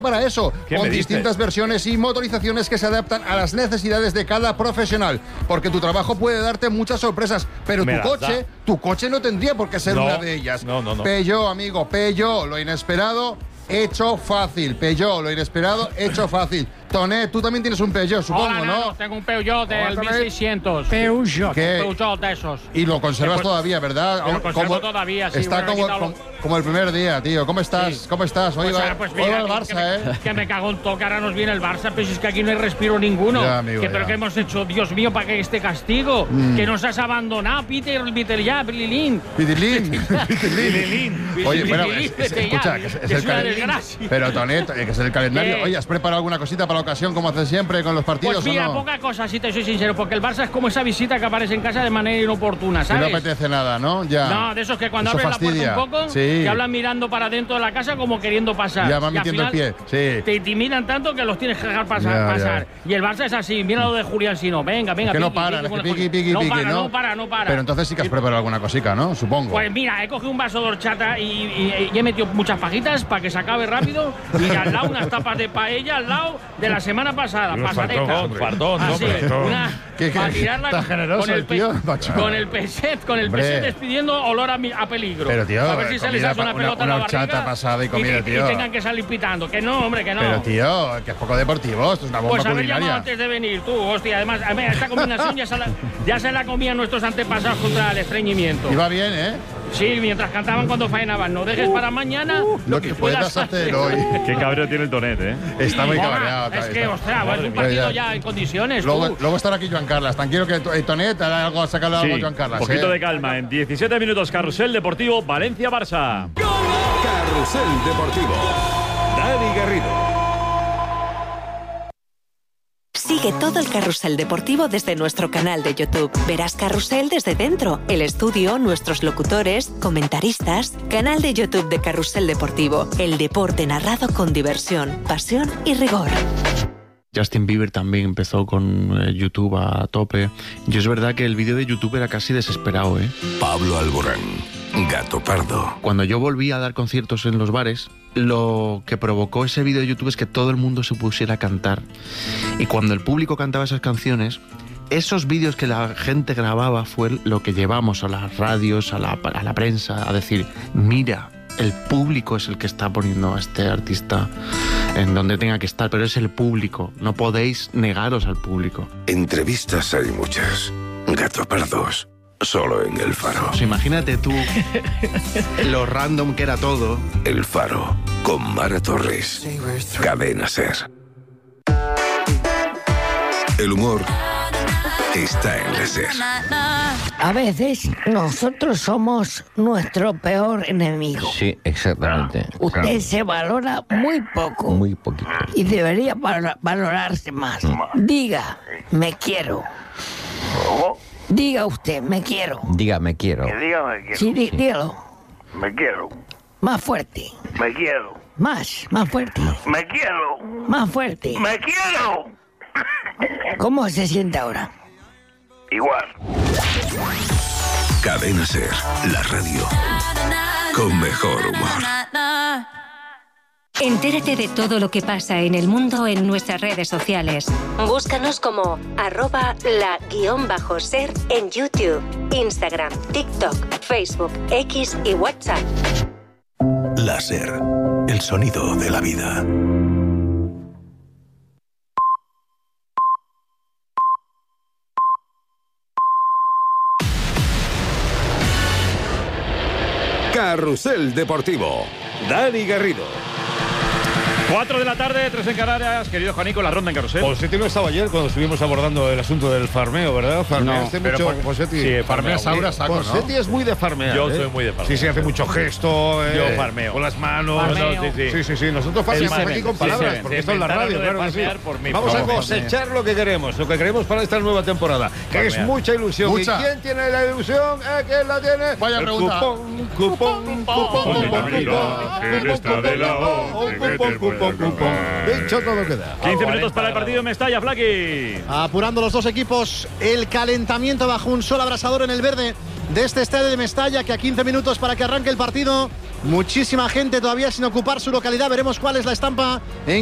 para eso, con distintas versiones y motorizaciones que se adaptan a las necesidades de cada profesional, porque tu trabajo puede darte muchas sorpresas, pero tu coche no tendría por qué ser una de ellas. No. Peugeot, amigo, Peugeot, lo inesperado hecho fácil. Peugeot, lo inesperado hecho fácil. Tonet, tú también tienes un Peugeot, supongo, Hola, ¿no? Tengo un Peugeot del 1600. Peugeot. Peugeot de esos. Y lo conservas todavía, ¿verdad? Lo conservo todavía, sí. Está como el primer día, tío. ¿Cómo estás? Sí. ¿Cómo estás? Hoy va el Barça, Que me cago en todo, que ahora nos viene el Barça, pero si es que aquí no hay respiro ninguno. Ya, amigo, ¿Pero qué hemos hecho? Dios mío, ¿para qué este castigo? Que nos has abandonado, Peter ya, Pililín. Oye, bueno, escucha, que es el calendario. Pero Tonet, que es el calendario. Oye, ¿has preparado alguna cosita para la ocasión, como haces siempre con los partidos? Pues mira, ¿o no? poca cosa, si te soy sincero, porque el Barça es como esa visita que aparece en casa de manera inoportuna, ¿sabes? Que no apetece nada, ¿no? Ya. No, de esos que cuando abren la puerta un poco, que hablan mirando para dentro de la casa como queriendo pasar. Ya van metiendo el pie, sí. Te intimidan tanto que los tienes que dejar pasar. Y el Barça es así, mira lo de Julián Sino, venga. Que no paran, es que piqui, no para. Pero entonces sí que has preparado alguna cosica, ¿no? Supongo. Pues mira, he cogido un vaso de horchata y he metido muchas fajitas para que se acabe rápido. Y al lado unas tapas de paella al lado de la semana pasada, pasadeta. Fartón, así, para tirarla está generoso con el peset despidiendo olor a peligro. Pero tío, a ver si se les hace una pelota en la barriga pasada y comida, tío. Y tengan que salir pitando. Que no, hombre, que no. Pero tío, que es poco deportivo, esto es una bomba pues culinaria. Pues antes de venir, tú, hostia. Además, esta combinación ya se la comían nuestros antepasados contra el estreñimiento. Y va bien, ¿eh? Sí, mientras cantaban cuando faenaban. No dejes para mañana lo que puedas hacer hoy. Qué cabreo tiene el Tonet, ¿eh? Está muy cabreado. Es que, ostras, es un partido ya en condiciones. Luego estará aquí Joan Carlas. Tranquilo que Tonet hará algo, sacarle algo a Joan Carlas. Poquito de calma. En 17 minutos, Carrusel Deportivo, Valencia-Barça. Carrusel Deportivo. Dani Garrido. Sigue todo el Carrusel Deportivo desde nuestro canal de YouTube. Verás Carrusel desde dentro, el estudio, nuestros locutores, comentaristas. Canal de YouTube de Carrusel Deportivo. El deporte narrado con diversión, pasión y rigor. Justin Bieber también empezó con YouTube a tope. Y es verdad que el vídeo de YouTube era casi desesperado, ¿eh? Pablo Alborán, Gato Pardo. Cuando yo volví a dar conciertos en los bares, lo que provocó ese vídeo de YouTube es que todo el mundo se pusiera a cantar. Y cuando el público cantaba esas canciones, esos vídeos que la gente grababa fue lo que llevamos a las radios, a la prensa, a decir, mira, el público es el que está poniendo a este artista en donde tenga que estar, pero es el público, no podéis negaros al público. Entrevistas hay muchas, Gato Pardos, solo en El Faro. Pues imagínate tú lo random que era todo. El Faro, con Mara Torres, Cadena SER. El humor está en la SER. A veces nosotros somos nuestro peor enemigo. Sí, exactamente. Usted se valora muy poco. Muy poquito. Y debería valorarse más. Diga, me quiero. Diga usted, me quiero. Diga, me quiero. Sí, dígalo. Me quiero. Más fuerte. Me quiero. Más fuerte. Me quiero. Más fuerte. Me quiero. ¿Cómo se siente ahora? Igual. Cadena SER, la radio con mejor humor. Entérate de todo lo que pasa en el mundo en nuestras redes sociales. Búscanos como @la_ser en YouTube, Instagram, TikTok, Facebook, X y WhatsApp. La SER, el sonido de la vida. Carrusel Deportivo. Dani Garrido. 4 de la tarde, 3 en Canarias. Querido Juanico, la ronda en Carrusel. Posetti no estaba ayer cuando estuvimos abordando el asunto del farmeo, ¿verdad? Farmeaste mucho, Posetti. Sí, farmeas ahora, saco, ¿no? Posetti es muy de farmear. Yo soy muy de farmear. Sí, hace mucho gesto. Yo farmeo. Con las manos. Sí. Nosotros farmeamos aquí con palabras, porque esto es la radio, claro que sí. Vamos a cosechar lo que queremos para esta nueva temporada, que es mucha ilusión. Mucha. ¿Y quién tiene la ilusión? ¿Quién la tiene? Vaya pregunta. Cupón. Dicho todo queda. 15 minutos para el partido en Mestalla, Flaqui. Apurando los dos equipos el calentamiento bajo un sol abrasador en el verde de este estadio de Mestalla, que a 15 minutos para que arranque el partido Muchísima gente todavía sin ocupar su localidad. Veremos cuál es la estampa en